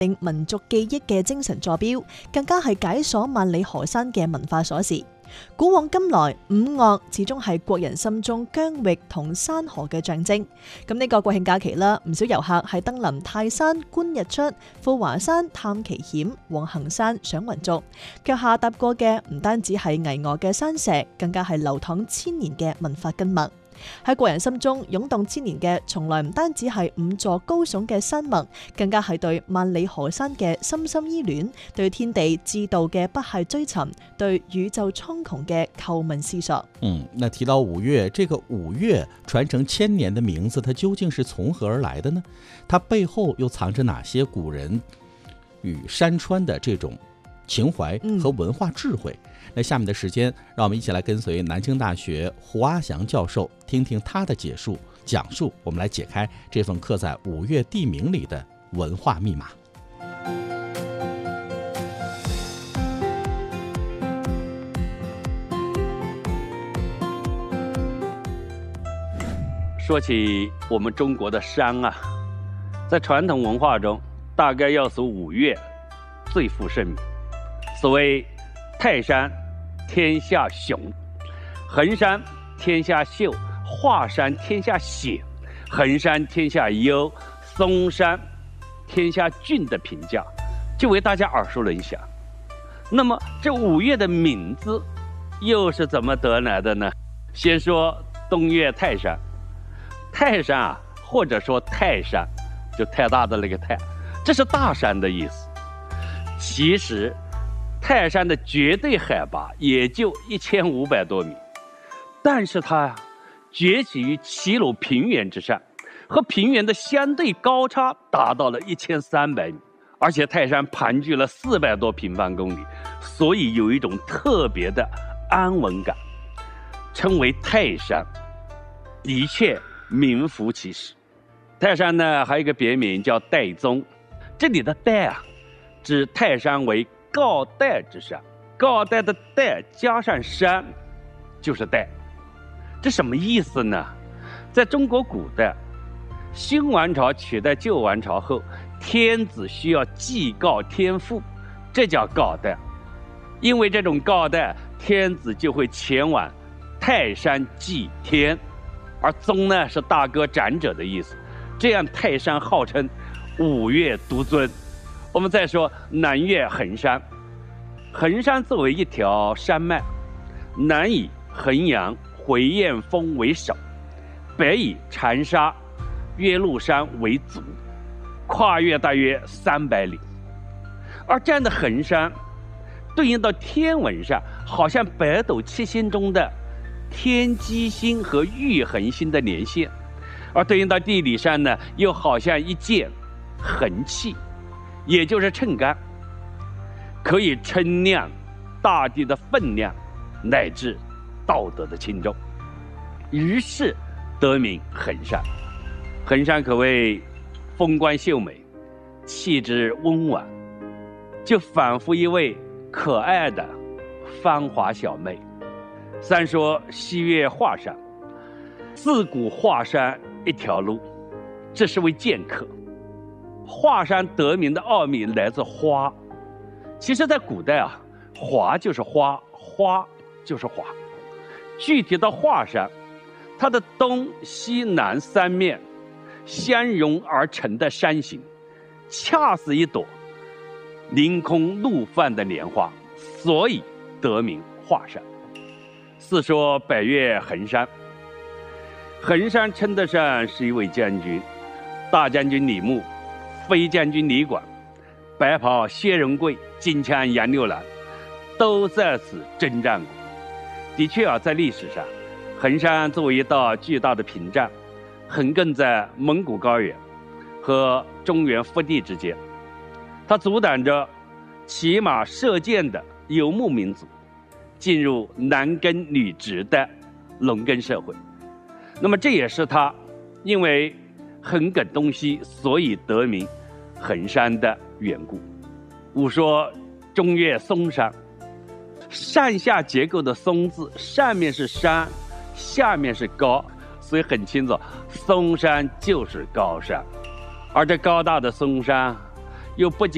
民族記憶嘅精神座標，更加係解鎖萬里河山嘅文化鎖匙。古往今來，五嶽始終係國人心中疆域同山河嘅象徵。咁呢個國慶假期啦，唔少遊客係登臨泰山觀日出、富華山探奇險、黃衡山賞雲足，腳下踏過嘅唔單止係巍峨嘅山石，更加係流淌千年嘅文化根脈。喺國人心中湧動千年嘅，從來唔單止係五座高聳嘅山脈，更加係對萬里河山嘅深深依戀，對天地之道嘅不懈追尋，對宇宙蒼穹嘅叩問思索。 那提到五岳，這個五岳傳承千年的名字，它究竟是從何而來的呢？它背後又藏着哪些古人與山川的這種情懷和文化智慧？那下面的時間，讓我們一起來跟隨南京大學胡阿祥教授，聽聽他的講述，我們來解開這份刻在五岳地名裏的文化密碼。 說起我們中國的山啊，在傳統文化中，大概要數五岳最負盛名。所謂泰山天下雄，衡山天下秀，華山天下險，衡山天下優，嵩山天下峻的評價，就為大家耳熟能詳。那麼這五岳的名字又是怎麼得來的呢？先說東岳泰山。泰山啊，或者說泰山，就太大的那個泰，這是大山的意思。其實泰山的絕對海拔也就1500多米，但是它崛起於齊魯平原之上，和平原的相對高差達到了1300米，而且泰山盤踞了400多平方公里，所以有一種特別的安穩感，稱為泰山，的確名副其實。泰山呢，還有一個別名叫岱宗，這裡的岱啊，指泰山為高岱之山，高岱的岱加上山，就是岱。這什麼意思呢？在中國古代，新王朝取代舊王朝後，天子需要祭告天父，這叫告岱。因為這種告岱，天子就會前往泰山祭天。而宗呢，是大哥長者的意思，這樣泰山號稱五岳獨尊。我們再說南岳衡山，衡山作為一條山脈，南以衡陽、回雁峰為首，北以長沙、岳麓山為祖，跨越大約300里。而這樣的衡山，對應到天文上，好像北斗七星中的天機星和玉衡星的連線，而對應到地理上呢，又好像一件衡器，也就是秤杆，可以稱量大地的分量乃至道德的輕重，於是得名衡山。衡山可謂風光秀美，氣質溫婉，就仿佛一位可愛的芳華小妹。三說西岳華山，自古華山一條路，這是位劍客。華山得名的奧秘來自花，其實在古代啊，華就是花，花就是華。具體到華山，它的東西南三面相融而成的山形，恰似一朵凌空怒放的蓮花，所以得名華山。四說北岳衡山，衡山稱得上是一位將軍，大將軍李牧、飛將軍李廣、白袍薛仁貴、金槍楊六郎都在此征戰過。的確啊，在歷史上，衡山作為一道巨大的屏障，橫亘在蒙古高原和中原腹地之間，它阻擋着騎馬射箭的游牧民族進入男耕女織的農耕社會。那麼這也是他因為橫亘東西，所以得名衡山的緣故。五說中岳嵩山，上下結構的嵩字，上面是山，下面是高，所以很清楚，嵩山就是高山。而這高大的嵩山又不僅